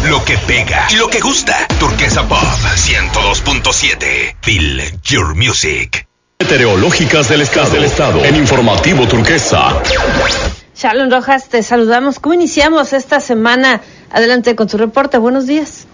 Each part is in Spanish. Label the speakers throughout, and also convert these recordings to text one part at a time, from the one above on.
Speaker 1: Lo que pega y lo que gusta. Turquesa Pop 102.7. Feel your music.
Speaker 2: Meteorológicas del estado. En Informativo Turquesa.
Speaker 3: Shalom Rojas, te saludamos. ¿Cómo iniciamos esta semana? Adelante con tu reporte. Buenos días.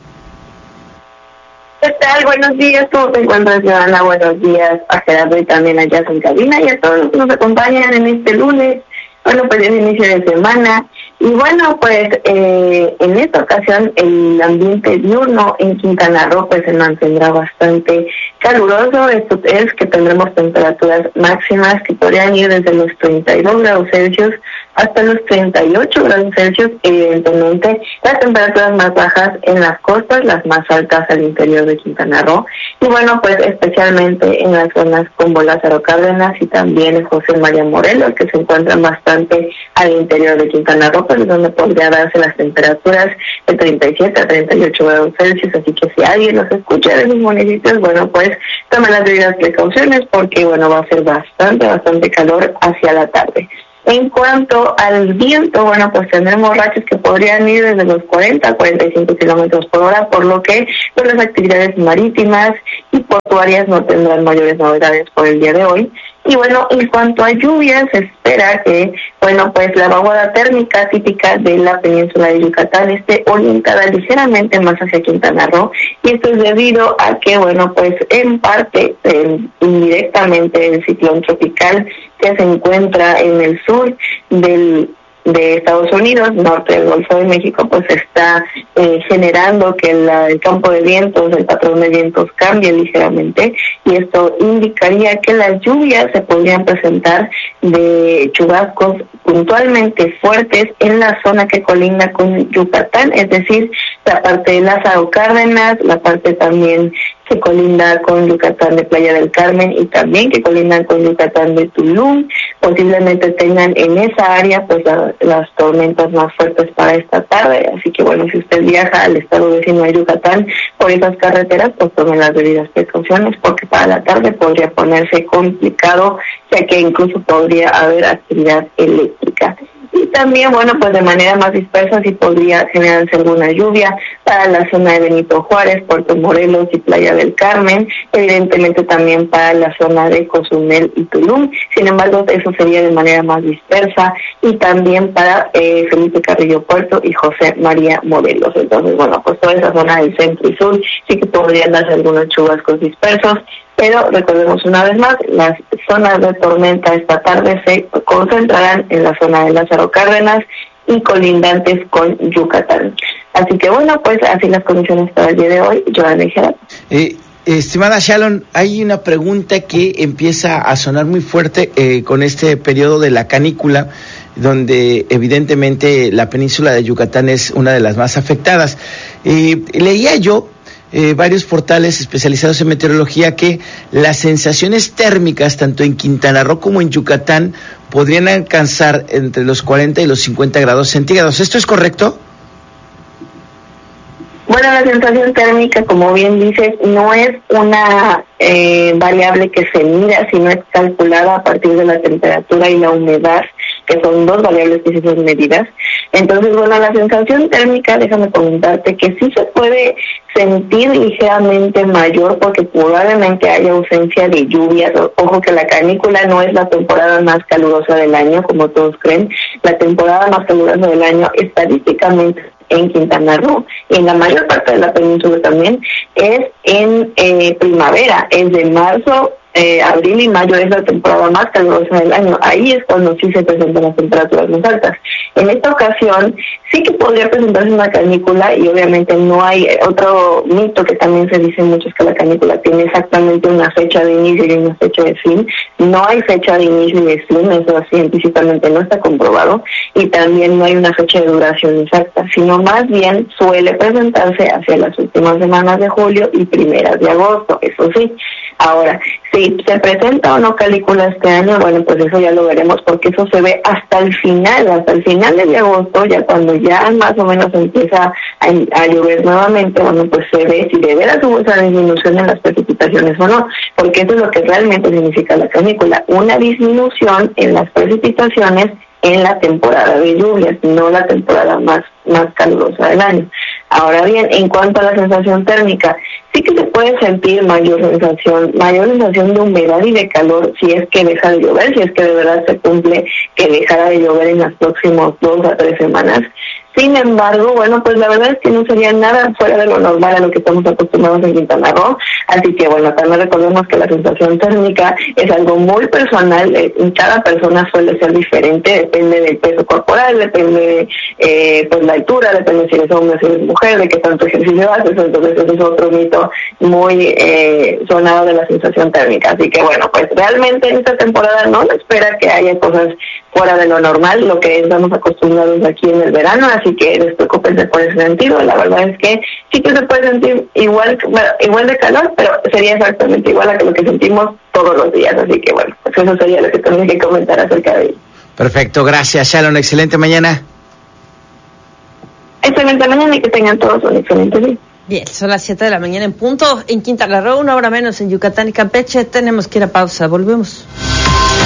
Speaker 4: ¿Qué tal? Buenos días. ¿Cómo te encuentras, Joana? Buenos días a Gerardo y también a Jazz en cabina y a todos los que nos acompañan en este lunes. Bueno, pues es inicio de semana. Y bueno, pues en esta ocasión el ambiente diurno en Quintana Roo pues se mantendrá bastante caluroso. Esto es que tendremos temperaturas máximas que podrían ir desde los 32 grados Celsius hasta los 38 grados Celsius. Evidentemente, las temperaturas más bajas en las costas, las más altas al interior de Quintana Roo. Y bueno, pues especialmente en las zonas como Lázaro Cárdenas y también José María Morelos, que se encuentran bastante al interior de Quintana Roo, pues donde podría darse las temperaturas de 37 a 38 grados Celsius. Así que si alguien nos escucha de esos municipios, bueno, pues tomen las debidas precauciones porque, bueno, va a ser bastante calor hacia la tarde. En cuanto al viento, bueno, pues tendremos rachas que podrían ir desde los 40 a 45 kilómetros por hora, por lo que pues, las actividades marítimas y portuarias no tendrán mayores novedades por el día de hoy. Y bueno, en cuanto a lluvias, se espera que, bueno, pues la vaguada térmica típica de la península de Yucatán esté orientada ligeramente más hacia Quintana Roo, y esto es debido a que, bueno, pues en parte, indirectamente, el ciclón tropical que se encuentra en el sur de Estados Unidos, norte del Golfo de México, pues está generando que el campo de vientos, el patrón de vientos cambie ligeramente, y esto indicaría que las lluvias se podrían presentar de chubascos puntualmente fuertes en la zona que colinda con Yucatán, es decir, la parte de Lázaro Cárdenas, la parte también que colinda con Yucatán de Playa del Carmen y también que colindan con Yucatán de Tulum. Posiblemente tengan en esa área pues las tormentas más fuertes para esta tarde, así que bueno, si usted viaja al estado vecino de Yucatán por esas carreteras, pues tomen las debidas precauciones porque para la tarde podría ponerse complicado, ya que incluso podría haber actividad eléctrica. Y también, bueno, pues de manera más dispersa sí podría generarse alguna lluvia para la zona de Benito Juárez, Puerto Morelos y Playa del Carmen, evidentemente también para la zona de Cozumel y Tulum. Sin embargo, eso sería de manera más dispersa, y también para Felipe Carrillo Puerto y José María Morelos. Entonces, bueno, pues toda esa zona del centro y sur sí que podrían darse algunos chubascos dispersos. Pero recordemos una vez más, las zonas de tormenta esta tarde se concentrarán en la zona de Lázaro Cárdenas y colindantes con Yucatán. Así que bueno, pues así las condiciones para el día de hoy. Joana y Gerardo.
Speaker 5: Estimada Shalom, hay una pregunta que empieza a sonar muy fuerte con este periodo de la canícula, donde evidentemente la península de Yucatán es una de las más afectadas. Leía yo varios portales especializados en meteorología que las sensaciones térmicas tanto en Quintana Roo como en Yucatán podrían alcanzar entre los 40 y los 50 grados centígrados. ¿Esto es correcto?
Speaker 4: Bueno, la sensación térmica, como bien dices, no es una variable que se mida, sino es calculada a partir de la temperatura y la humedad, que son dos variables que sí son medidas. Entonces, bueno, la sensación térmica, déjame comentarte que sí se puede sentir ligeramente mayor porque probablemente haya ausencia de lluvias. Ojo que la canícula no es la temporada más calurosa del año, como todos creen. La temporada más calurosa del año estadísticamente en Quintana Roo y en la mayor parte de la península también es en primavera, es de marzo, abril y mayo es la temporada más calurosa del año. Ahí es cuando sí se presentan las temperaturas más altas. En esta ocasión sí que podría presentarse una canícula, y obviamente no hay otro mito que también se dice mucho, es que la canícula tiene exactamente una fecha de inicio y una fecha de fin. No hay fecha de inicio y de fin, eso científicamente no está comprobado, y también no hay una fecha de duración exacta, sino más bien suele presentarse hacia las últimas semanas de julio y primeras de agosto, eso sí. Ahora, si se presenta o no canícula este año, bueno, pues eso ya lo veremos, porque eso se ve hasta el final de agosto, ya cuando ya más o menos empieza a llover nuevamente, bueno, pues se ve si de veras hubo esa disminución en las precipitaciones o no, porque eso es lo que realmente significa la canícula, una disminución en las precipitaciones en la temporada de lluvias, no la temporada más calurosa del año. Ahora bien, en cuanto a la sensación térmica, sí que se puede sentir mayor sensación de humedad y de calor si es que deja de llover, si es que de verdad se cumple que dejará de llover en las próximas 2 a 3 semanas. Sin embargo, bueno, pues la verdad es que no sería nada fuera de lo normal a lo que estamos acostumbrados en Quintana Roo. Así que bueno, también recordemos que la sensación térmica es algo muy personal. En cada persona suele ser diferente, depende del peso corporal, depende pues la altura, depende si eres hombre, si eres mujer, de qué tanto ejercicio haces. Entonces ese es otro mito muy sonado de la sensación térmica. Así que bueno, pues realmente en esta temporada no se espera que haya cosas fuera de lo normal, lo que estamos acostumbrados aquí en el verano, así que despreocúpense por ese sentido. La verdad es que sí que se puede sentir igual de calor, pero sería exactamente igual a lo que sentimos todos los días, así que bueno, pues eso sería lo que tengo que comentar acerca de ello.
Speaker 5: Perfecto, gracias Shalon, excelente mañana.
Speaker 4: Excelente mañana y que tengan todos un excelente día.
Speaker 3: Bien, son las 7 de la mañana en punto en Quintana Roo, 1 hora menos en Yucatán y Campeche. Tenemos que ir a pausa, volvemos.